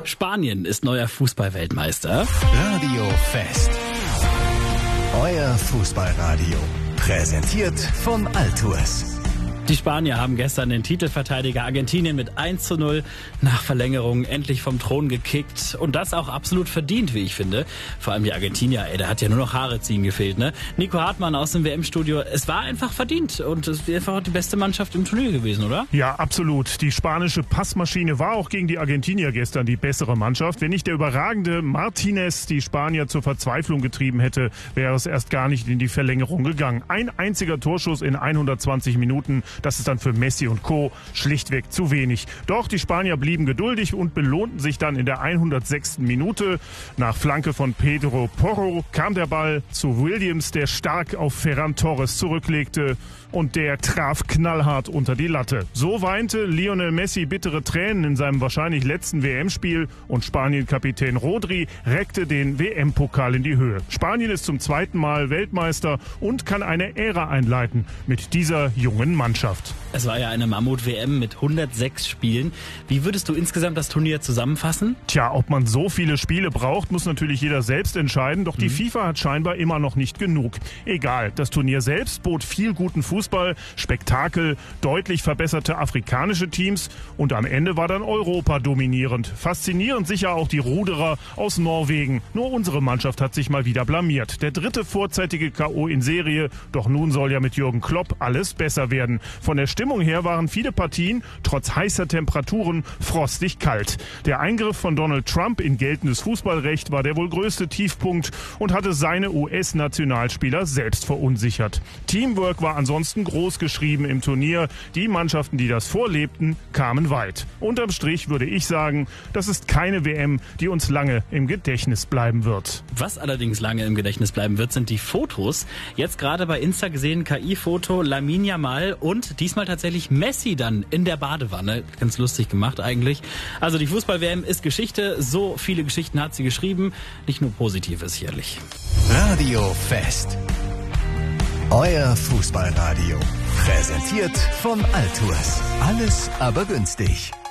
Spanien ist neuer Fußballweltmeister. Radio Fest. Euer Fußballradio. Präsentiert von Altours. Die Spanier haben gestern den Titelverteidiger Argentinien mit 1:0 nach Verlängerung endlich vom Thron gekickt. Und das auch absolut verdient, wie ich finde. Vor allem die Argentinier, da hat ja nur noch Haare ziehen gefehlt, ne? Nico Hartmann aus dem WM-Studio. Es war einfach verdient und es ist einfach die beste Mannschaft im Turnier gewesen, oder? Ja, absolut. Die spanische Passmaschine war auch gegen die Argentinier gestern die bessere Mannschaft. Wenn nicht der überragende Martinez die Spanier zur Verzweiflung getrieben hätte, wäre es erst gar nicht in die Verlängerung gegangen. Ein einziger Torschuss in 120 Minuten. Das ist dann für Messi und Co. schlichtweg zu wenig. Doch die Spanier blieben geduldig und belohnten sich dann in der 106. Minute. Nach Flanke von Pedro Porro kam der Ball zu Williams, der stark auf Ferran Torres zurücklegte und der traf knallhart unter die Latte. So weinte Lionel Messi bittere Tränen in seinem wahrscheinlich letzten WM-Spiel und Spanien-Kapitän Rodri reckte den WM-Pokal in die Höhe. Spanien ist zum zweiten Mal Weltmeister und kann eine Ära einleiten mit dieser jungen Mannschaft. Es war ja eine Mammut-WM mit 106 Spielen. Wie würdest du insgesamt das Turnier zusammenfassen? Tja, ob man so viele Spiele braucht, muss natürlich jeder selbst entscheiden. Doch die FIFA hat scheinbar immer noch nicht genug. Egal, das Turnier selbst bot viel guten Fußball, Spektakel, deutlich verbesserte afrikanische Teams und am Ende war dann Europa dominierend. Faszinierend sicher auch die Ruderer aus Norwegen. Nur unsere Mannschaft hat sich mal wieder blamiert. Der dritte vorzeitige K.O. in Serie. Doch nun soll ja mit Jürgen Klopp alles besser werden. Von der Stimmung her waren viele Partien, trotz heißer Temperaturen, frostig kalt. Der Eingriff von Donald Trump in geltendes Fußballrecht war der wohl größte Tiefpunkt und hatte seine US-Nationalspieler selbst verunsichert. Teamwork war ansonsten groß geschrieben im Turnier. Die Mannschaften, die das vorlebten, kamen weit. Unterm Strich würde ich sagen, das ist keine WM, die uns lange im Gedächtnis bleiben wird. Was allerdings lange im Gedächtnis bleiben wird, sind die Fotos. Jetzt gerade bei Insta gesehen, KI-Foto, Lamine Yamal und diesmal tatsächlich Messi dann in der Badewanne. Ganz lustig gemacht eigentlich. Also die Fußball-WM ist Geschichte. So viele Geschichten hat sie geschrieben. Nicht nur Positives sicherlich. Radio Fest. Euer Fußballradio. Präsentiert von Altours. Alles aber günstig.